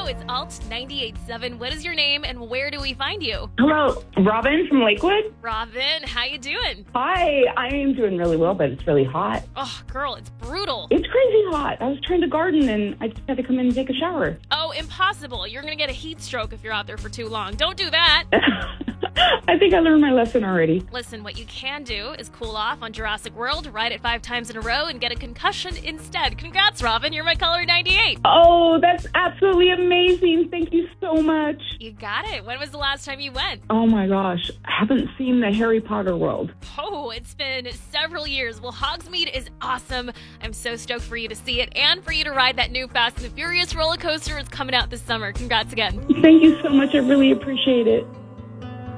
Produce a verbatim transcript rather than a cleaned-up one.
It's Alt ninety-eight point seven. What is your name and where do we find you? Hello, Robin from Lakewood. Robin, how you doing? Hi, I am doing really well, but it's really hot. Oh, girl, it's brutal. It's crazy hot. I was trying to garden and I just had to come in and take a shower. Oh, impossible. You're going to get a heat stroke if you're out there for too long. Don't do that. I think I learned my lesson already. Listen, what you can do is cool off on Jurassic World, ride it five times in a row, and get a concussion instead. Congrats, Robin. You're my color ninety-eight. Oh, that's absolutely amazing. Thank you so much. You got it. When was the last time you went? Oh my gosh. I haven't seen the Harry Potter world. Oh, it's been several years. Well, Hogsmeade is awesome. I'm so stoked for you to see it and for you to ride that new Fast and the Furious roller coaster. It's coming out this summer. Congrats again. Thank you so much. I really appreciate it.